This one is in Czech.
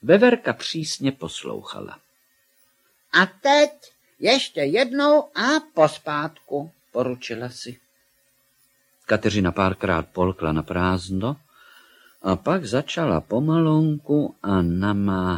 Veverka přísně poslouchala. A teď ještě jednou a pospátku, poručila si. Kateřina párkrát polkla na prázdno a pak začala pomalonku a namáhat.